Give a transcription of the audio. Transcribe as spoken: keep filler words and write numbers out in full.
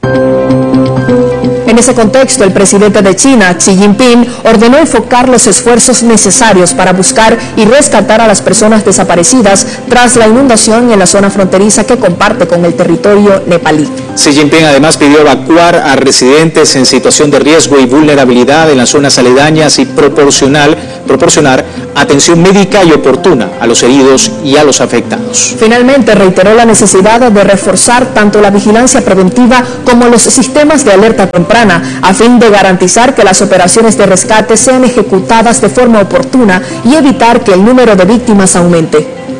En ese contexto, el presidente de China, Xi Jinping, ordenó enfocar los esfuerzos necesarios para buscar y rescatar a las personas desaparecidas tras la inundación en la zona fronteriza que comparte con el territorio nepalí. Xi Jinping además pidió evacuar a residentes en situación de riesgo y vulnerabilidad en las zonas aledañas y proporcional, proporcionar atención médica y oportuna a los heridos y a los afectados. Finalmente, reiteró la necesidad de reforzar tanto la vigilancia preventiva como los sistemas de alerta temprana a fin de garantizar que las operaciones de rescate sean ejecutadas de forma oportuna y evitar que el número de víctimas aumente.